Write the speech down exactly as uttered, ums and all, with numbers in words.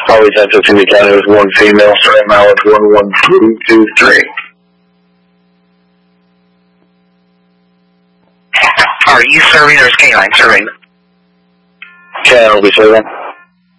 Always have to be counted as one female, so now it's one one two two three. Are you serving or is K nine serving? K nine will be serving.